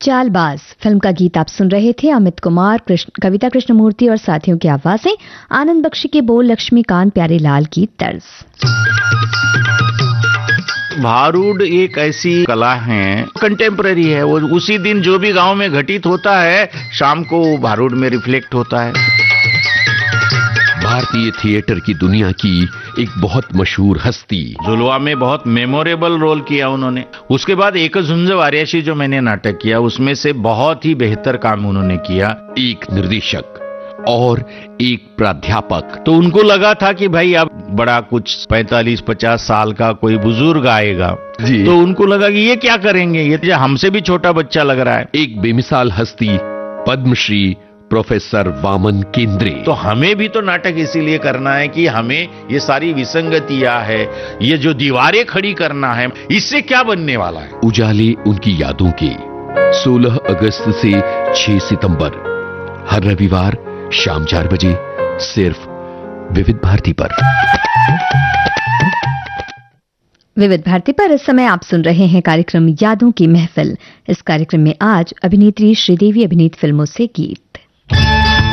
Chaalbaaz film का गीत आप सुन रहे थे। अमित कुमार, कविता कृष्णमूर्ति और साथियों की आवाजें, आनंद बख्शी के बोल, लक्ष्मीकांत प्यारेलाल की तर्ज। भारूड एक ऐसी कला है, कंटेम्पररी है। वो उसी दिन जो भी गांव में घटित होता है, शाम को भारूड में रिफ्लेक्ट होता है। भारतीय थिएटर की दुनिया की एक बहुत मशहूर हस्ती। जुलवा में बहुत मेमोरेबल रोल किया उन्होंने। उसके बाद एक झुंज वार्याशी जो मैंने नाटक किया, उसमें से बहुत ही बेहतर काम उन्होंने किया। एक निर्देशक और एक प्राध्यापक। तो उनको लगा था कि भाई अब बड़ा कुछ 45-50 साल का कोई बुजुर्ग आएगा, तो उनको लगा कि ये क्या करेंगे, ये हमसे भी छोटा बच्चा लग रहा है। एक बेमिसाल हस्ती, पद्मश्री प्रोफेसर वामन केंद्रे। तो हमें भी तो नाटक इसीलिए करना है कि हमें ये सारी विसंगतियां है, ये जो दीवारें खड़ी करना है, इससे क्या बनने वाला है। उजाले उनकी यादों के 16 अगस्त से 6 सितंबर हर रविवार शाम 4 बजे सिर्फ विविध भारती पर। विविध भारती पर इस समय आप सुन रहे हैं कार्यक्रम यादों की महफिल। इस कार्यक्रम में आज अभिनेत्री श्रीदेवी अभिनीत फिल्मों से गीत।